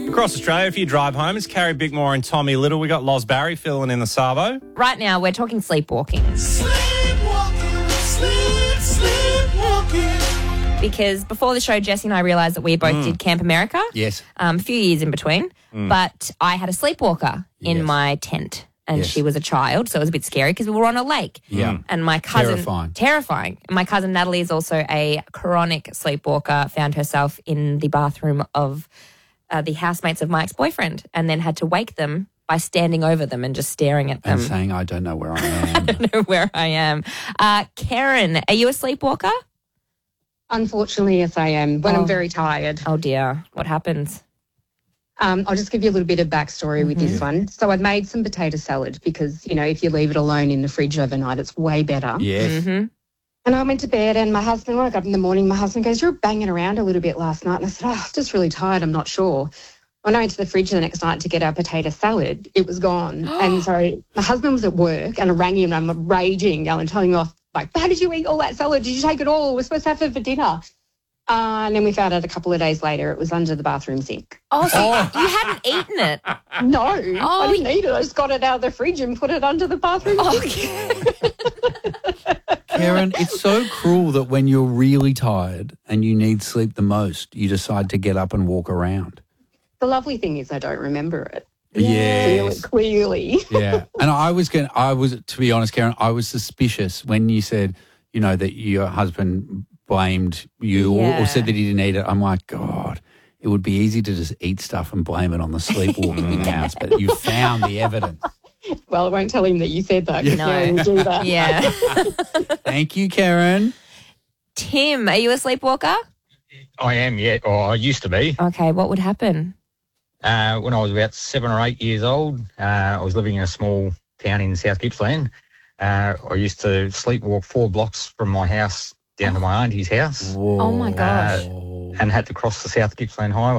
Across Australia, if you drive home, it's Carrie Bickmore and Tommy Little. We got Loz Barry filling in the Savo. Right now, we're talking sleepwalking. Sleepwalking. Because before the show, Jesse and I realised that we both did Camp America. Yes. A few years in between. But I had a sleepwalker in my tent. And she was a child, so it was a bit scary because we were on a lake. Yeah. And my cousin... Terrifying. And my cousin Natalie is also a chronic sleepwalker, found herself in the bathroom of the housemates of my ex-boyfriend and then had to wake them by standing over them and just staring at them. And saying, I don't know where I am. I don't know where I am. Karen, are you a sleepwalker? Unfortunately, yes, I am, when I'm very tired. Oh, dear. What happens? I'll just give you a little bit of backstory with this one. So I'd made some potato salad because, you know, if you leave it alone in the fridge overnight, it's way better. Yes. And I went to bed and my husband, when I got up in the morning, my husband goes, "You're banging around a little bit last night." And I said, "Oh, I'm just really tired. I'm not sure." When I went to the fridge the next night to get our potato salad, it was gone. And so my husband was at work and I rang him and I'm raging, yelling, telling him off, like, "How did you eat all that salad? Did you take it all? We're supposed to have it for dinner." And then we found out a couple of days later it was under the bathroom sink. Oh, so you hadn't eaten it? No, I didn't eat it. I just got it out of the fridge and put it under the bathroom sink. Karen, it's so cruel that when you're really tired and you need sleep the most, you decide to get up and walk around. The lovely thing is I don't remember it. Yes. Feel it clearly. Yeah. And to be honest, Karen, I was suspicious when you said, you know, that your husband blamed you or said that he didn't eat it. I'm like, God, it would be easy to just eat stuff and blame it on the sleepwalking in the house, but you found the evidence. Well, I won't tell him that you said that. No. We'll do that. Yeah. Thank you, Karen. Tim, are you a sleepwalker? I am, yeah, or I used to be. Okay, what would happen? When I was about 7 or 8 years old, I was living in a small town in South Gippsland. I used to sleepwalk 4 blocks from my house down to my auntie's house. Oh, my gosh. And had to cross the South Gippsland Highway.